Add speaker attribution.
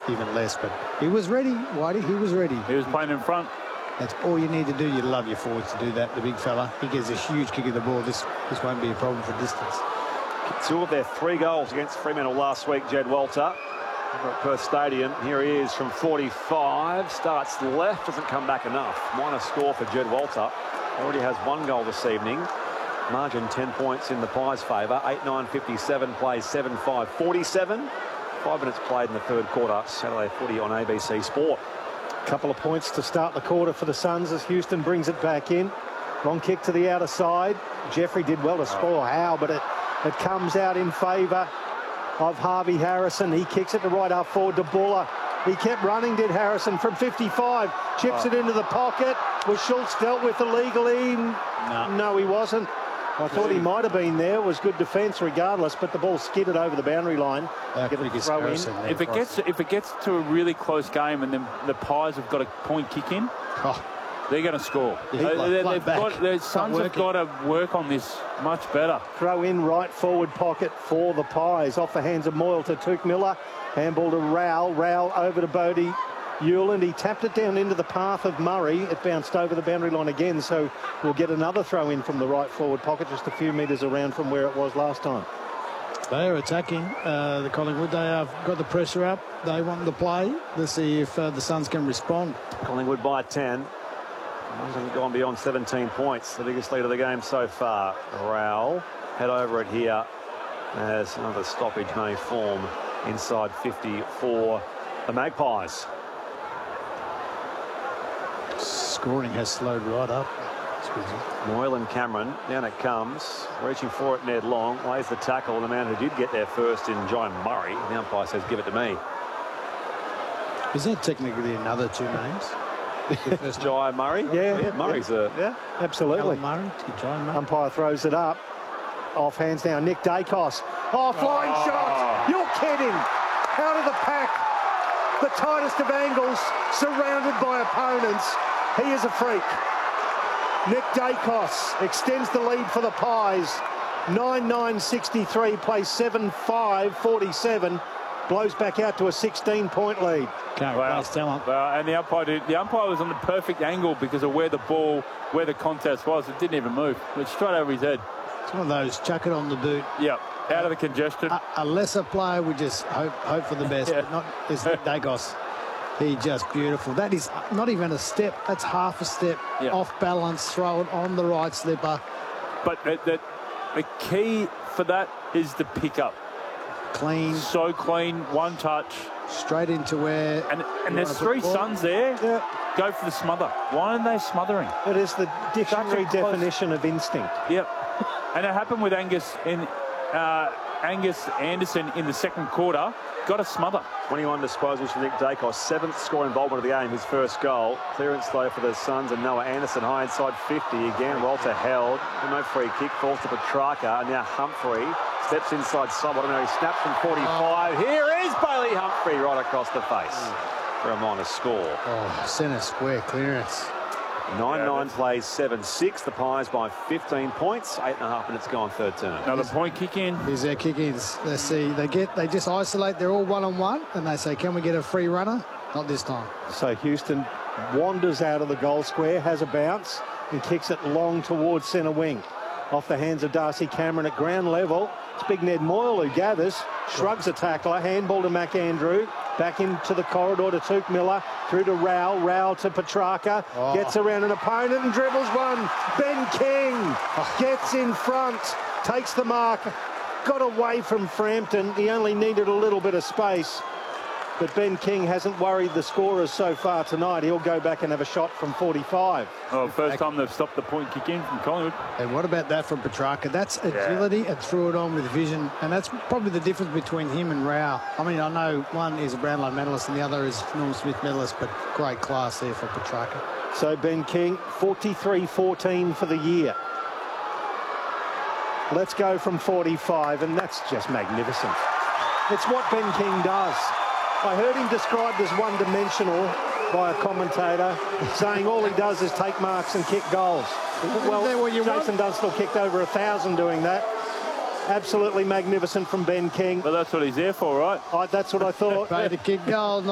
Speaker 1: even less. But he was ready, Whitey. He was ready.
Speaker 2: He was playing in front.
Speaker 1: That's all you need to do. You love your forwards to do that. The big fella. He gets a huge kick of the ball. This won't be a problem for distance.
Speaker 3: 2 of their 3 goals against Fremantle last week, Jed Walter. At Perth Stadium. Here he is from 45. Starts left. Doesn't come back enough. Minor score for Jed Walter. Already has 1 goal this evening. Margin 10 points in the Pies' favour. 8-9-57 plays 7-5-47. 5 minutes played in the 3rd quarter. Saturday footy on ABC Sport.
Speaker 4: Couple of points to start the quarter for the Suns as Houston brings it back in. Long kick to the outer side. Jeffrey did well to spoil Howe, but it comes out in favour of Harvey Harrison. He kicks it to right half forward to Buller. He kept running, did Harrison, from 55. Chips it into the pocket. Was Schultz dealt with illegally? No, he wasn't. I thought he might have been there. It was good defence regardless, but the ball skidded over the boundary line. Throw in.
Speaker 2: If it gets to a really close game and then the Pies have got a point kick in, they're going to score. The Suns have got to work on this much better.
Speaker 4: Throw in right forward pocket for the Pies. Off the hands of Moyle to Tuke Miller. Handball to Rowell. Rowell over to Bodie Hewland. He tapped it down into the path of Murray. It bounced over the boundary line again, so we'll get another throw in from the right forward pocket, just a few metres around from where it was last time.
Speaker 1: They are attacking the Collingwood. They have got the pressure up. They want the play. Let's see if the Suns can respond.
Speaker 3: Collingwood by 10. Hasn't gone beyond 17 points. The biggest lead of the game so far. Rowell head over it here as another stoppage may form inside 50 for the Magpies.
Speaker 1: Scoring has slowed right up.
Speaker 3: Moyle and Cameron, down it comes, reaching for it, Ned Long, lays the tackle, and the man who did get there first in John Murray. The umpire says, give it to me.
Speaker 1: Is that technically another 2 names?
Speaker 3: Jai Murray?
Speaker 4: Yeah,
Speaker 3: Murray's
Speaker 4: yeah, absolutely.
Speaker 1: Murray.
Speaker 4: Umpire throws it up. Off hands now, Nick Dacos. Oh, flying shot! You're kidding! Out of the pack. The tightest of angles, surrounded by opponents. He is a freak. Nick Dacos extends the lead for the Pies. 9-9-63, plays 7-5-47. Blows back out to a 16-point lead.
Speaker 1: Can't replace talent.
Speaker 2: And the umpire was on the perfect angle because of where the contest was. It didn't even move. It went straight over his head.
Speaker 1: It's one of those, chuck it on the boot.
Speaker 2: Yep, out of the congestion.
Speaker 1: A lesser player would just hope for the best, but not is Nick Dacos. He just beautiful. That is not even a step. That's half a step. Off balance, throw it on the right slipper.
Speaker 2: But the key for that is the pickup.
Speaker 1: Clean.
Speaker 2: So clean, one touch.
Speaker 1: Straight into where...
Speaker 2: And there's 3 Suns there. Yeah. Go for the smother. Why aren't they smothering?
Speaker 4: It is the dictionary definition of instinct.
Speaker 2: Yep. And it happened with Angus Anderson in the 2nd quarter. Got a smother. 21
Speaker 3: disposals for Nick Dacos. 7th score involvement of the game, his first goal. Clearance though for the Suns and Noah Anderson high inside 50. Again, Walter held. No free kick. Falls to Petrarca. And now Humphrey steps inside Sobot. Now he snaps from 45. Here is Bailey Humphrey right across the face for a minor score.
Speaker 1: Centre square clearance.
Speaker 3: 9-9 plays 7-6. The Pies by 15 points. 8.5 minutes gone, 3rd turn.
Speaker 2: Another point kick in.
Speaker 1: Here's their kick-ins. Let's see. They just isolate. They're all one-on-one, and they say, can we get a free runner? Not this time.
Speaker 4: So Houston wanders out of the goal square, has a bounce, and kicks it long towards centre wing. Off the hands of Darcy Cameron at ground level. It's big Ned Moyle who gathers, shrugs a tackler, handball to McAndrew. Back into the corridor to Tuke Miller, through to Rowell, Rowell to Petrarca, gets around an opponent and dribbles one. Ben King gets in front, takes the mark, got away from Frampton. He only needed a little bit of space. But Ben King hasn't worried the scorers so far tonight. He'll go back and have a shot from 45.
Speaker 2: First time they've stopped the point kick in from Collingwood.
Speaker 1: And what about that from Petrarca? That's agility and threw it on with vision. And that's probably the difference between him and Rao. I mean, I know one is a Brownlow medalist and the other is Norm Smith medalist, but great class there for Petrarca.
Speaker 4: So Ben King, 43-14 for the year. Let's go from 45, and that's just magnificent. It's what Ben King does. I heard him described as one-dimensional by a commentator, saying all he does is take marks and kick goals. Well, Jason Dunstall kicked over 1,000 doing that. Absolutely magnificent from Ben King.
Speaker 2: But that's what he's there for, right?
Speaker 4: That's what I thought.
Speaker 1: To kick goals.